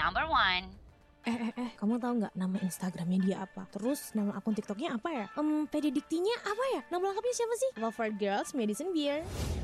Number one. Kamu tahu nggak nama Instagramnya dia apa? Terus nama akun TikToknya apa ya? PD Diktinya apa ya? Nama lengkapnya siapa sih? Love for Girls Madison Beer.